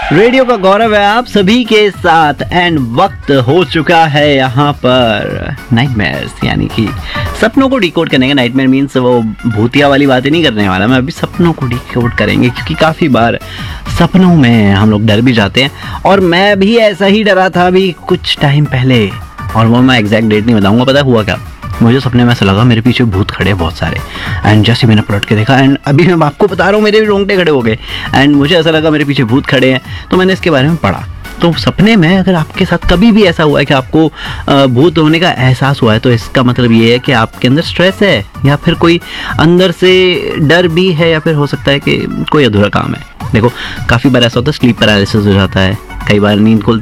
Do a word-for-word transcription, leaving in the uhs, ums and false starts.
Radio का गौरव है आप सभी के साथ एंड वक्त हो चुका है यहाँ पर नाइटमेयर्स यानी कि सपनों को डिकोड करने का। नाइटमेयर मीन्स वो भूतिया वाली बातें नहीं करने वाला मैं, अभी सपनों को डिकोड करेंगे क्योंकि काफ़ी बार सपनों में हम लोग डर भी जाते हैं और मैं भी ऐसा ही डरा था अभी कुछ टाइम पहले, और वो मैं एग्जैक्ट डेट नहीं बताऊँगा। पता हुआ क्या, मुझे सपने में ऐसा लगा मेरे पीछे भूत खड़े बहुत सारे, एंड जैसे मैंने पलट के देखा एंड अभी मैं आपको बता रहा हूँ मेरे भी रोंगटे खड़े हो गए एंड मुझे ऐसा लगा मेरे पीछे भूत खड़े हैं, तो मैंने इसके बारे में पढ़ा। तो सपने में अगर आपके साथ कभी भी ऐसा हुआ है कि आपको भूत होने का एहसास हुआ है तो इसका मतलब ये है कि आपके अंदर स्ट्रेस है या फिर कोई अंदर से डर भी है या फिर हो सकता है कि कोई अधूरा काम है। देखो काफ़ी बार ऐसा होता है स्लीप पैरालिसिस हो जाता है, कई बार नींद खुल